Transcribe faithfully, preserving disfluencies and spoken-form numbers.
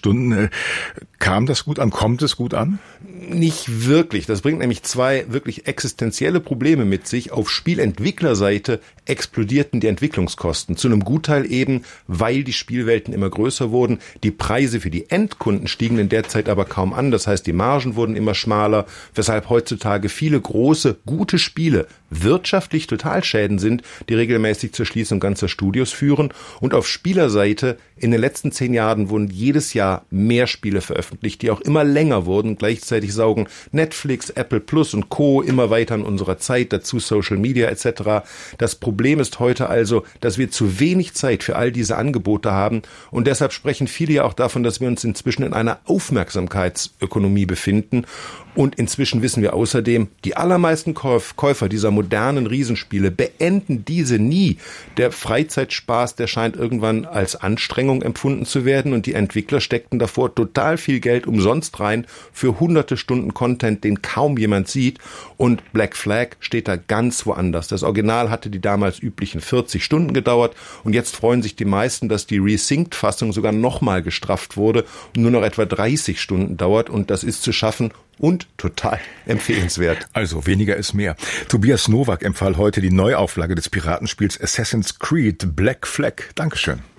Stunden. Kam das gut an? Kommt es gut an? Nicht wirklich. Das bringt nämlich zwei wirklich existenzielle Probleme mit sich. Auf Spielentwicklerseite explodierten die Entwicklungskosten. Zu einem Gutteil eben, weil die Spielwelten immer größer wurden. Die Preise für die Endkunden stiegen in der Zeit aber kaum an. Das heißt, die Margen wurden immer schmaler, weshalb heutzutage viele große, gute Spiele wirtschaftlich Totalschäden sind, die regelmäßig zur Schließung ganzer Studios führen. Und auf Spielerseite in den letzten zehn Jahren wurden jedes Jahr mehr Spiele veröffentlicht, die auch immer länger wurden. Gleichzeitig saugen Netflix, Apple Plus und Co. immer weiter an unserer Zeit, dazu Social Media et cetera. Das Problem ist heute also, dass wir zu wenig Zeit für all diese Angebote haben und deshalb sprechen viele ja auch davon, dass wir uns inzwischen in einer Aufmerksamkeitsökonomie befinden. Und inzwischen wissen wir außerdem, die allermeisten Käufer dieser modernen Riesenspiele beenden diese nie. Der Freizeitspaß, der scheint irgendwann als Anstrengung empfunden zu werden und die Entwickler steckten davor total viel Geld umsonst rein für hunderte Stunden Content, den kaum jemand sieht. Und Black Flag steht da ganz woanders. Das Original hatte die damals üblichen vierzig Stunden gedauert und jetzt freuen sich die meisten, dass die Resynced-Fassung sogar nochmal gestrafft wurde und nur noch etwa dreißig Stunden dauert und das ist zu schaffen und total empfehlenswert. Also weniger ist mehr. Tobias Nowak empfahl heute die Neuauflage des Piratenspiels Assassin's Creed Black Flag. Dankeschön.